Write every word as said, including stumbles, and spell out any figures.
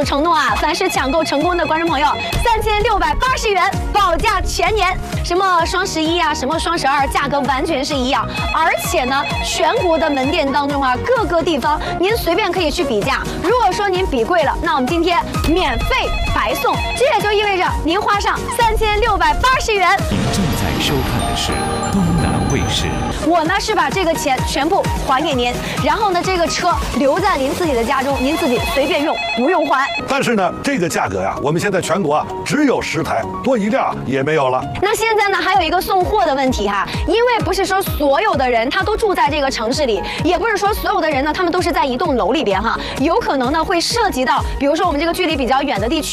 有承诺啊，凡是抢购成功的观众朋友，三千六百八十元保价全年。什么双十一啊，什么双十二，价格完全是一样。而且呢，全国的门店当中啊，各个地方您随便可以去比价。如果说您比贵了，那我们今天免费白送，这也就意味着您花上三千六百八十元。 您正在收看的是东南卫视。 我呢是把这个钱全部还给您，然后呢这个车留在您自己的家中，您自己随便用，不用还。 但是呢，这个价格呀，我们现在全国啊只有十台，多一辆也没有了。 那现在呢还有一个送货的问题哈，因为不是说所有的人他都住在这个城市里，也不是说所有的人呢他们都是在一栋楼里边哈，有可能呢会涉及到，比如说我们这个距离比较远的地区。